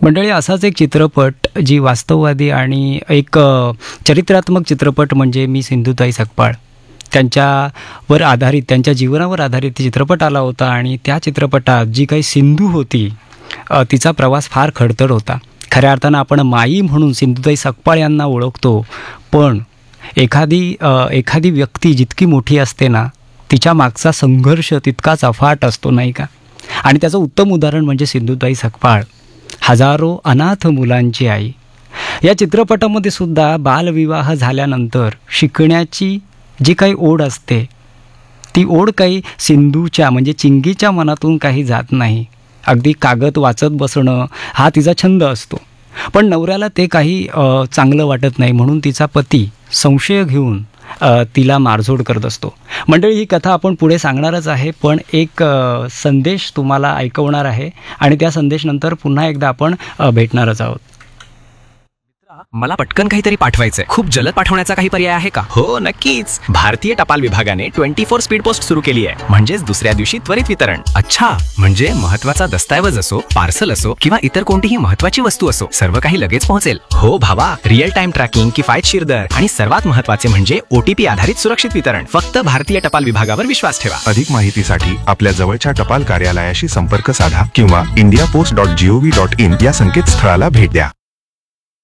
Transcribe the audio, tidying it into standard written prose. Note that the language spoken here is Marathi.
मंडळी, असाच एक चित्रपट जी वास्तववादी आणि एक चरित्रात्मक चित्रपट म्हणजे मी सिंधुताई सकपाळ त्यांच्यावर आधारित, त्यांच्या जीवनावर आधारित चित्रपट आला होता. आणि त्या चित्रपटात जी काही सिंधू होती, तिचा प्रवास फार खडतर होता. खऱ्या अर्थानं आपण माई म्हणून सिंधुताई सकपाळ यांना ओळखतो, पण एखादी व्यक्ती जितकी मोठी असते ना, तिच्या मागचा संघर्ष तितकाच अफाट असतो, नाही का? आणि त्याचं उत्तम उदाहरण म्हणजे सिंधुताई सकपाळ, हजारो अनाथ मुलांची आई. या चित्रपटामध्ये सुद्धा बालविवाह झाल्यानंतर शिकण्याची जी काही ओढ असते, ती ओढ काही सिंधूच्या म्हणजे चिंगीच्या मनातून काही जात नाही. अगदी कागद वाचत बसणं हा तिचा छंद असतो, पण नवऱ्याला ते काही चांगलं वाटत नाही, म्हणून तिचा पती संशय घेऊन तिला मारझोड करत असतो. मंडळी, ही कथा आपण पुढे सांगणारच आहे, पण एक संदेश तुम्हाला ऐकवणार आहे आणि त्या संदेशनंतर पुन्हा एकदा आपण भेटणारच आहोत. मला पटकन काहीतरी पाठवायचंय. खूप जलद पाठवण्याचा काही पर्याय आहे का? हो, नक्कीच. भारतीय टपाल विभागाने 24 स्पीड पोस्ट सुरू केली आहे, म्हणजेच दुसऱ्या दिवशी त्वरित वितरण. अच्छा, म्हणजे महत्वाचा दस्तऐवज असो, पार्सल असो किंवा इतर कोणतीही महत्वाची वस्तू असो, सर्व काही लगेच पोहोचेल. हो भावा, रिअल टाइम ट्रॅकिंग, किफायतशीर दर आणि सर्वात महत्वाचे म्हणजे OTP आधारित सुरक्षित वितरण. फक्त भारतीय टपाल विभागावर विश्वास ठेवा. अधिक माहितीसाठी आपल्या जवळच्या टपाल कार्यालयाशी संपर्क साधा किंवा indiapost.gov.in या संकेतस्थळाला भेट द्या.